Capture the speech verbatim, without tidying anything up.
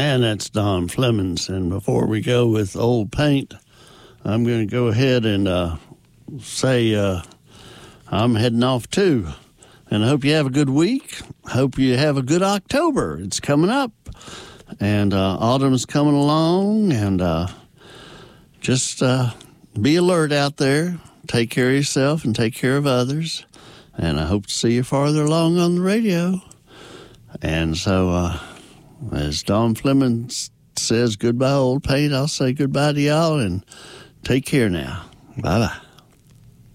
And that's Don Flemings. And before we go with Old Paint, I'm going to go ahead and uh, say uh, I'm heading off too. And I hope you have a good week. Hope you have a good October. It's coming up. And uh, autumn's coming along. And uh, just uh, be alert out there. Take care of yourself and take care of others. And I hope to see you farther along on the radio. And so, uh, as Don Flemings says, goodbye, Old Paint, I'll say goodbye to y'all and take care now. Bye-bye.